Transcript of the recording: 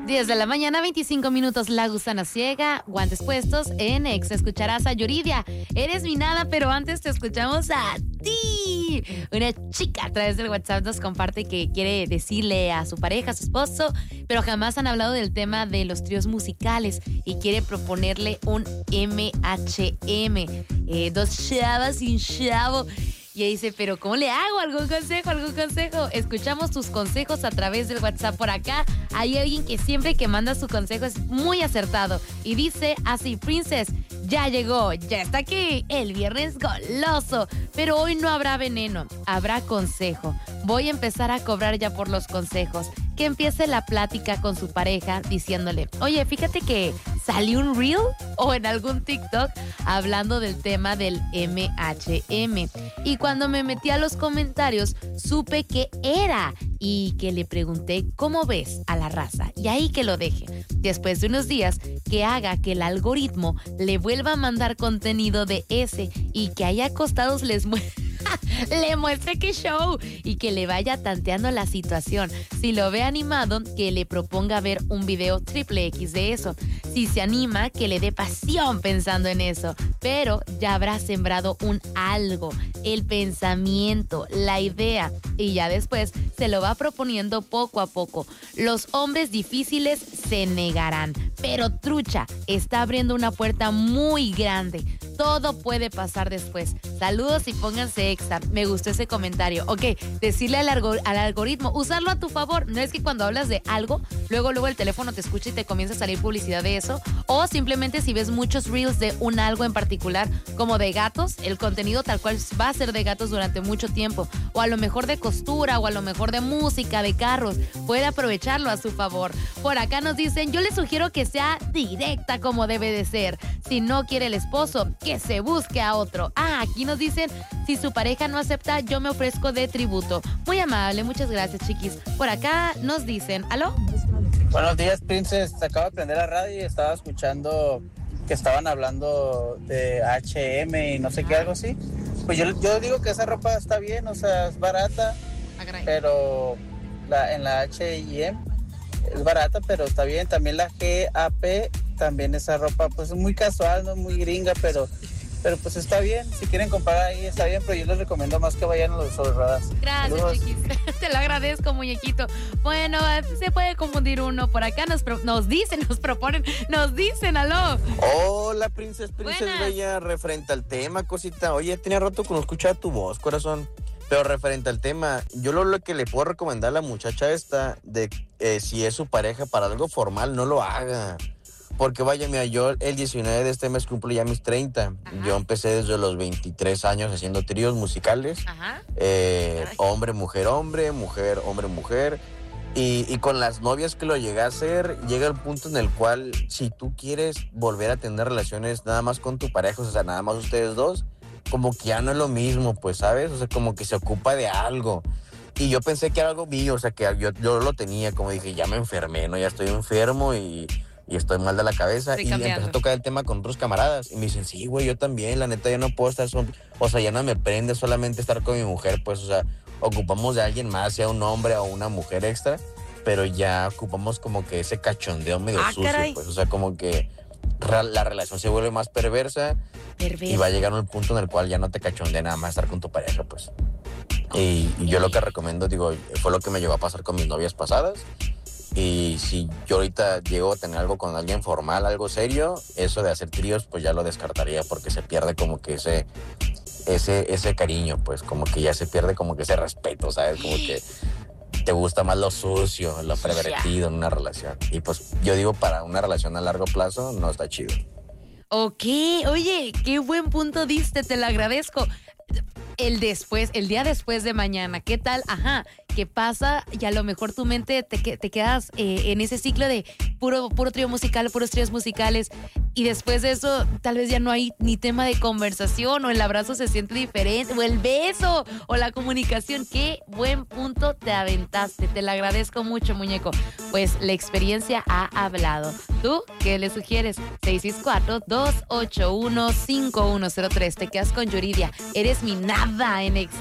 10 de la mañana, 25 minutos, La Gusana Ciega, guantes puestos en Exa. Escucharás a Yuridia, Eres mi nada, pero antes te escuchamos a ti. Una chica a través del WhatsApp nos comparte que quiere decirle a su pareja, a su esposo, pero jamás han hablado del tema de los tríos musicales y quiere proponerle un MHM. Dos chavas y un chavo. Y ella dice, pero ¿cómo le hago? ¿Algún consejo? ¿Algún consejo? Escuchamos tus consejos a través del WhatsApp. Por acá hay alguien que siempre que manda su consejo es muy acertado. Y dice así, Princess, ya llegó, ya está aquí, el viernes goloso. Pero hoy no habrá veneno, habrá consejo. Voy a empezar a cobrar ya por los consejos. Que empiece la plática con su pareja diciéndole, oye, fíjate que salió un reel o en algún TikTok hablando del tema del MHM. Y cuando me metí a los comentarios, supe que era y que le pregunté, ¿cómo ves a la raza? Y ahí que lo deje. Después de unos días, que haga que el algoritmo le vuelva a mandar contenido de ese y que ahí acostados le muestre qué show y que le vaya tanteando la situación. Si lo ve animado, que le proponga ver un video XXX de eso. Si se anima, que le dé pasión pensando en eso. Pero ya habrá sembrado un algo, el pensamiento, la idea. Y ya después se lo va proponiendo poco a poco. Los hombres difíciles se negarán. Pero trucha, está abriendo una puerta muy grande. Todo puede pasar después. Saludos y pónganse Exa. Me gustó ese comentario. Ok, decirle al algoritmo, usarlo a tu favor. No es que cuando hablas de algo, luego el teléfono te escucha y te comienza a salir publicidad de eso. O simplemente si ves muchos reels de un algo en particular, como de gatos, el contenido tal cual va a ser de gatos durante mucho tiempo. O a lo mejor de costura, o a lo mejor de música, de carros. Puede aprovecharlo a su favor. Por acá nos dicen, yo les sugiero que sea directa como debe de ser. Si no quiere el esposo, que se busque a otro. Aquí nos dicen, si su pareja no acepta, yo me ofrezco de tributo. Muy amable, muchas gracias, chiquis. Por acá nos dicen, ¿aló? Buenos días, Princess. Acabo de prender la radio y estaba escuchando que estaban hablando de H&M y no sé qué, algo así. Pues yo digo que esa ropa está bien, o sea, es barata, pero en la H&M es barata, pero está bien. También la GAP, también esa ropa, pues es muy casual, no es muy gringa, pero pues está bien. Si quieren comprar ahí, está bien, pero yo les recomiendo más que vayan a los Sorradas. Gracias, saludos, chiquis. Te lo agradezco, muñequito. Bueno, se puede confundir uno. Por acá nos dicen, aló. Hola, Princess Bella, referente al tema, cosita. Oye, tenía rato que no escuchaba tu voz, corazón. Pero referente al tema, yo lo que le puedo recomendar a la muchacha esta, de si es su pareja para algo formal, no lo haga. Porque vaya, mira, yo el 19 de este mes cumplo ya mis 30. Ajá. Yo empecé desde los 23 años haciendo tríos musicales. Ajá. Hombre, mujer, hombre, mujer, hombre, mujer. Y con las novias que lo llegué a hacer, llega el punto en el cual si tú quieres volver a tener relaciones nada más con tu pareja, o sea, nada más ustedes dos, como que ya no es lo mismo, pues, ¿sabes? O sea, como que se ocupa de algo. Y yo pensé que era algo mío, o sea, que yo lo tenía, como dije, ya me enfermé, ¿no? Ya estoy enfermo y estoy mal de la cabeza. Y empecé a tocar el tema con otros camaradas. Y me dicen, sí, güey, yo también, la neta, yo no puedo estar o sea, ya no me prende solamente estar con mi mujer, pues, o sea, ocupamos de alguien más, sea un hombre o una mujer extra, pero ya ocupamos como que ese cachondeo medio sucio, caray. Pues, o sea, como que la relación se vuelve más perversa. Y va a llegar un punto en el cual ya no te cachondea nada más estar con tu pareja, pues. Y yo lo que recomiendo, digo, fue lo que me llevó a pasar con mis novias pasadas. Y si yo ahorita llego a tener algo con alguien formal, algo serio, eso de hacer tríos, pues ya lo descartaría porque se pierde como que ese cariño, pues como que ya se pierde como que ese respeto, ¿sabes? Como que te gusta más lo sucio, lo pervertido en una relación. Y pues yo digo, para una relación a largo plazo no está chido. Ok, oye, qué buen punto diste, te lo agradezco. El día después de mañana, ¿qué tal? ¿Qué pasa? Y a lo mejor tu mente te quedas en ese ciclo de puro trío musical, puros tríos musicales, y después de eso tal vez ya no hay ni tema de conversación, o el abrazo se siente diferente, o el beso, o la comunicación. Qué buen punto te aventaste, te lo agradezco mucho, muñeco. Pues la experiencia ha hablado. ¿Tú qué le sugieres? 664-281-5103. Te quedas con Yuridia. Eres mi nada en Exa.